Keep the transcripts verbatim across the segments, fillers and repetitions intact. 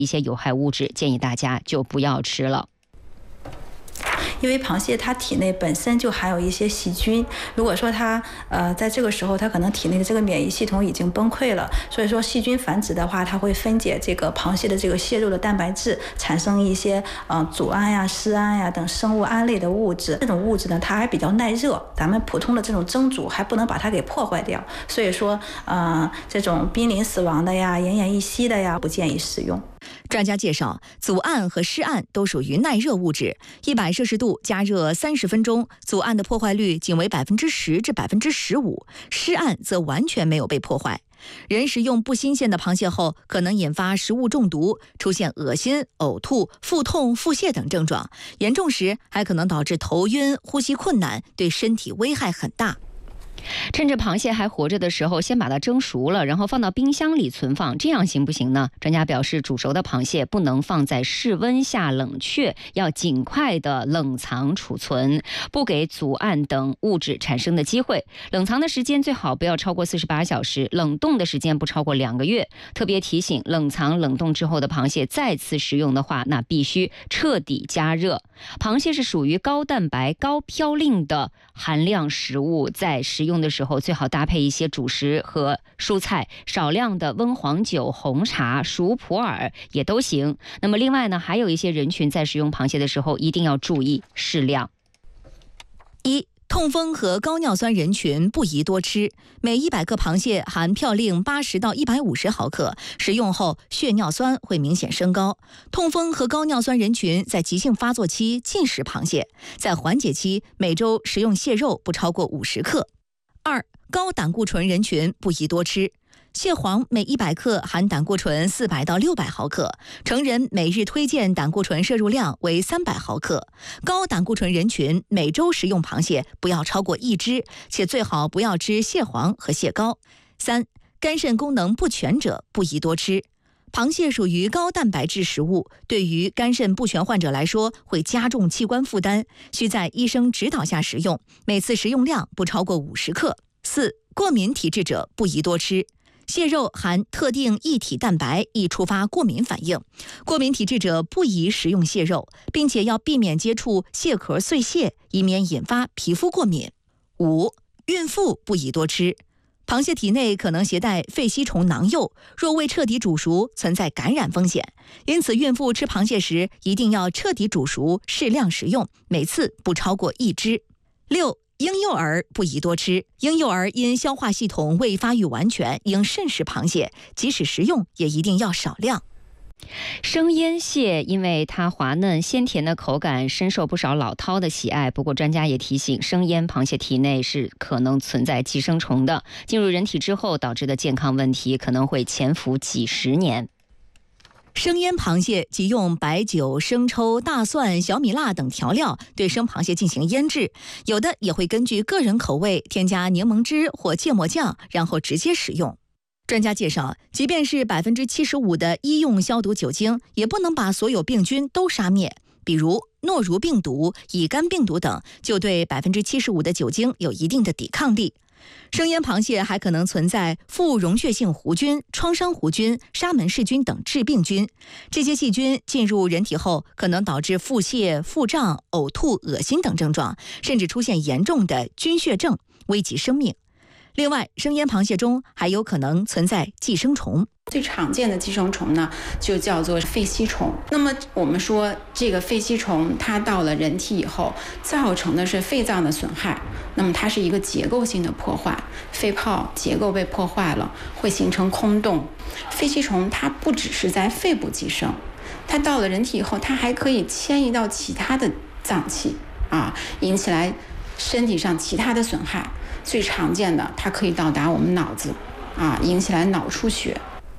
一些有害物质，建议大家就不要吃了。 因为螃蟹它体内本身就含有一些细菌，如果说它呃在这个时候它可能体内的这个免疫系统已经崩溃了，所以说细菌繁殖的话，它会分解这个螃蟹的这个蟹肉的蛋白质，产生一些呃组胺呀、丝胺呀等生物胺类的物质。这种物质呢，它还比较耐热，咱们普通的这种蒸煮还不能把它给破坏掉，所以说呃这种濒临死亡的呀、奄奄一息的呀，不建议食用。 专家介绍，组胺和湿胺都属于耐热物质，一百摄氏度加热三十分钟，组胺的破坏率仅为百分之十至百分之十五，湿胺则完全没有被破坏。人食用不新鲜的螃蟹后，可能引发食物中毒，出现恶心、呕吐、腹痛、腹泻等症状，严重时还可能导致头晕、呼吸困难，对身体危害很大。 趁着螃蟹还活着的时候，先把它蒸熟了，然后放到冰箱里存放，这样行不行呢？专家表示，煮熟的螃蟹不能放在室温下冷却，要尽快的冷藏储存，不给组胺等物质产生的机会。冷藏的时间最好不要超过四十八小时，冷冻的时间不超过两个月。特别提醒，冷藏冷冻之后的螃蟹再次食用的话，那必须彻底加热。螃蟹是属于高蛋白、高嘌呤的含量食物，在食用的时候最好搭配一些主食和蔬菜，少量的温黄酒、红茶、熟普洱也都行。那么另外呢，还有一些人群在食用螃蟹的时候一定要注意适量。 一、痛风和高尿酸人群不宜多吃，每一百克螃蟹含嘌呤八十到一百五十毫克，食用后血尿酸会明显升高。痛风和高尿酸人群在急性发作期禁食螃蟹，在缓解期每周食用蟹肉不超过五十克。二、高胆固醇人群不宜多吃。蟹黄每一百克含胆固醇四百到六百毫克，成人每日推荐胆固醇摄入量为三百毫克。高胆固醇人群每周食用螃蟹不要超过一只，且最好不要吃蟹黄和蟹膏。三、肝肾功能不全者不宜多吃。螃蟹属于高蛋白质食物，对于肝肾不全患者来说会加重器官负担，需在医生指导下食用，每次食用量不超过五十克。四、过敏体质者不宜多吃。蟹肉含特定异体蛋白，易触发过敏反应，过敏体质者不宜食用蟹肉，并且要避免接触蟹壳碎屑，以免引发皮肤过敏。五、孕妇不宜多吃。螃蟹体内可能携带肺吸虫囊幼，若未彻底煮熟，存在感染风险。因此，孕妇吃螃蟹时一定要彻底煮熟，适量食用，每次不超过一只。六、婴幼儿不宜多吃。婴幼儿因消化系统未发育完全，应慎食螃蟹，即使食用也一定要少量。 生腌蟹因为它滑嫩鲜甜的口感，深受不少老饕的喜爱。不过专家也提醒，生腌螃蟹体内是可能存在寄生虫的，进入人体之后导致的健康问题可能会潜伏几十年。 生腌螃蟹即用白酒、生抽、大蒜、小米辣等调料对生螃蟹进行腌制，有的也会根据个人口味添加柠檬汁或芥末酱，然后直接食用。专家介绍，即便是百分之七十五的医用消毒酒精，也不能把所有病菌都杀灭。比如诺如病毒、乙肝病毒等，就对百分之七十五的酒精有一定的抵抗力。生腌螃蟹还可能存在副溶血性弧菌、创伤弧菌、沙门氏菌等致病菌，这些细菌进入人体后，可能导致腹泻、腹胀、呕吐、恶心等症状，甚至出现严重的菌血症，危及生命。另外，生腌螃蟹中还有可能存在寄生虫。 最常见的寄生虫呢，就叫做肺吸虫。那么我们说，这个肺吸虫它到了人体以后，造成的是肺脏的损害。那么它是一个结构性的破坏，肺泡结构被破坏了，会形成空洞。肺吸虫它不只是在肺部寄生，它到了人体以后，它还可以迁移到其他的脏器啊，引起来身体上其他的损害。最常见的，它可以到达我们脑子啊，引起来脑出血。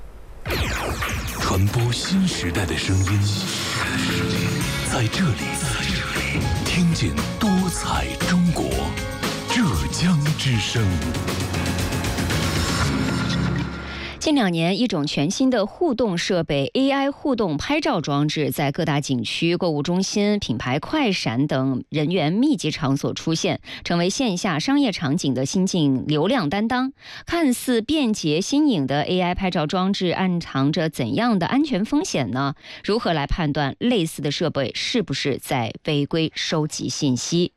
传播新时代的声音，在这里听见多彩中国，浙江之声。 近两年，一种全新的互动设备 A I 互动拍照装置在各大景区、购物中心、品牌快闪等人员密集场所出现，成为线下商业场景的新晋流量担当。看似便捷新颖的 A I 拍照装置暗藏着怎样的安全风险呢？如何来判断类似的设备是不是在违规收集信息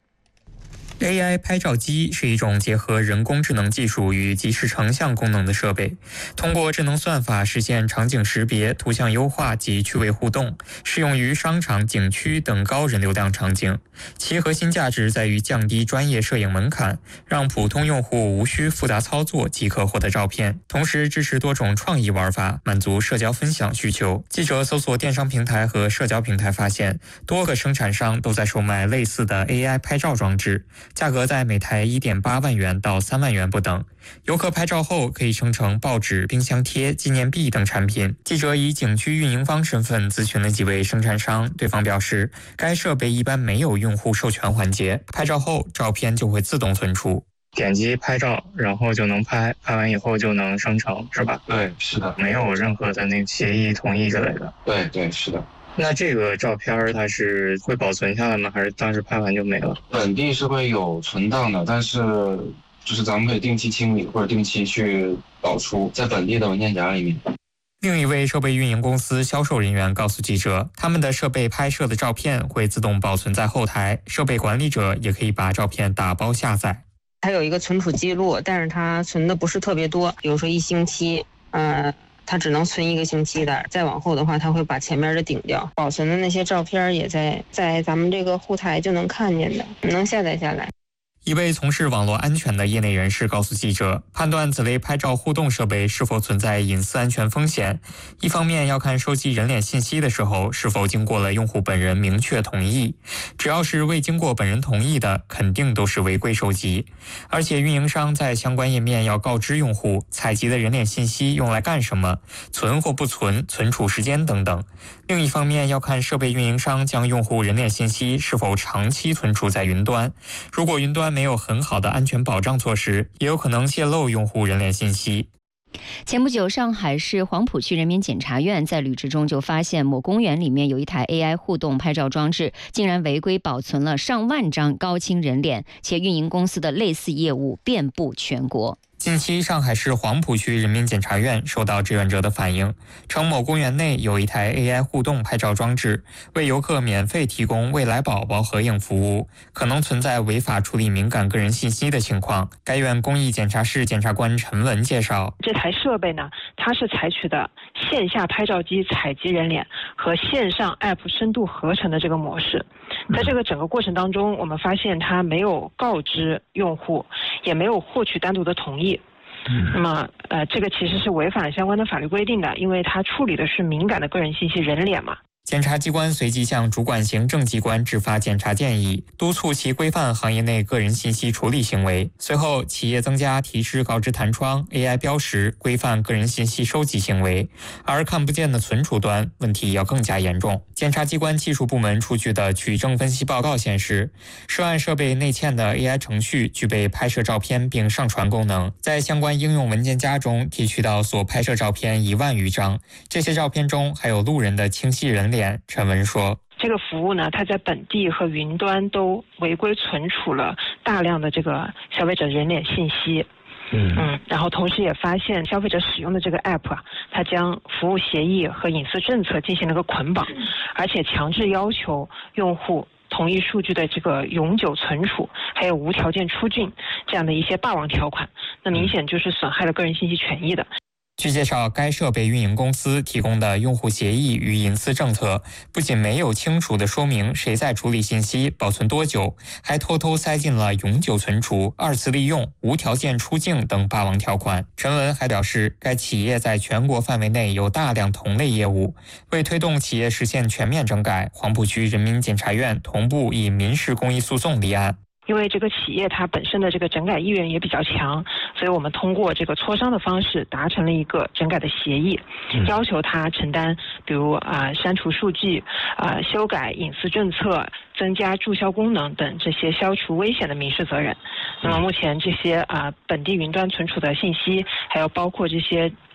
？A I 拍照机是一种结合人工智能技术与即时成像功能的设备，通过智能算法实现场景识别、图像优化及趣味互动，适用于商场、景区等高人流量场景。其核心价值在于降低专业摄影门槛，让普通用户无需复杂操作即可获得照片，同时支持多种创意玩法，满足社交分享需求。记者搜索电商平台和社交平台发现，多个生产商都在售卖类似的 A I 拍照装置，价格在每台 一点八万元到三万元不等。游客拍照后可以生成报纸、冰箱贴、纪念币等产品。记者以景区运营方身份咨询了几位生产商，对方表示，该设备一般没有用户授权环节，拍照后照片就会自动存储。 点击拍照，然后就能拍，拍完以后就能生成，是吧？ 对，是的， 没有任何的那个协议、同意之类的。 对对，是的。 那这个照片它是会保存下来吗？还是当时拍完就没了？ 本地是会有存档的，但是就是咱们可以定期清理或者定期去导出，在本地的文件夹里面。 另一位设备运营公司销售人员告诉记者，他们的设备拍摄的照片会自动保存在后台，设备管理者也可以把照片打包下载。 还有一个存储记录，但是它存的不是特别多，比如说一星期，呃。它只能存一个星期的，再往后的话，它会把前面的顶掉。保存的那些照片也在在咱们这个后台就能看见的，能下载下来。 一位从事网络安全的业内人士告诉记者，判断此类拍照互动设备是否存在隐私安全风险，一方面要看收集人脸信息的时候是否经过了用户本人明确同意，只要是未经过本人同意的，肯定都是违规收集。而且运营商在相关页面要告知用户采集的人脸信息用来干什么，存或不存，存储时间等等。另一方面要看设备运营商将用户人脸信息是否长期存储在云端，如果云端没有很好的安全保障措施，也有可能泄露用户人脸信息。 前不久，上海市黄浦区人民检察院在履职中就发现，某公园里面有一台 A I 互动拍照装置，竟然违规保存了上万张高清人脸，且运营公司的类似业务遍布全国。 近期，上海市黄浦区人民检察院收到志愿者的反映，称某公园内有一台 A I 互动拍照装置，为游客免费提供未来宝宝合影服务，可能存在违法处理敏感个人信息的情况。该院公益检察室检察官陈文介绍， 这台设备呢，它是采取的线下拍照机采集人脸和线上 App 深度合成的这个模式。在这个整个过程当中，我们发现它没有告知用户，也没有获取单独的同意。那么，呃，这个其实是违反了相关的法律规定的，因为它处理的是敏感的个人信息人脸嘛。 检察机关随即向主管行政机关制发检察建议，督促其规范行业内个人信息处理行为。随后，企业增加提示告知弹窗、A I 标识，规范个人信息收集行为。而看不见的存储端问题要更加严重。检察机关技术部门出具的取证分析报告显示，涉案设备内嵌的 A I 程序具备拍摄照片并上传功能，在相关应用文件夹中提取到所拍摄照片一万余张，这些照片中还有路人的清晰人脸。陈文说， 这个服务呢，它在本地和云端都违规存储了大量的这个消费者人脸信息。嗯嗯，然后同时也发现消费者使用的这个 app 啊，它将服务协议和隐私政策进行了个捆绑，而且强制要求用户同意数据的这个永久存储，还有无条件出境这样的一些霸王条款，那明显就是损害了个人信息权益的。 据介绍，该设备运营公司提供的用户协议与隐私政策不仅没有清楚地说明谁在处理信息、保存多久，还偷偷塞进了永久存储、二次利用、无条件出境等霸王条款。陈文还表示，该企业在全国范围内有大量同类业务，为推动企业实现全面整改，黄浦区人民检察院同步以民事公益诉讼立案。 因为这个企业它本身的这个整改意愿也比较强，所以我们通过这个磋商的方式达成了一个整改的协议，要求他承担比如啊、呃、删除数据啊、呃、修改隐私政策、增加注销功能等这些消除危险的民事责任。那么目前这些啊、呃、本地云端存储的信息，还有包括这些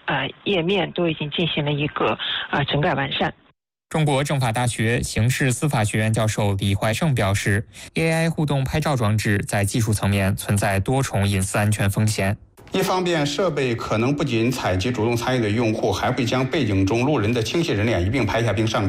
呃页面都已经进行了一个呃整改完善。 中国政法大学刑事司法学院教授李怀胜表示 ，A I 互动拍照装置在技术层面存在多重隐私安全风险。 一方面，设备可能不仅采集主动参与的用户，还会将背景中路人的清晰人脸一并拍下并上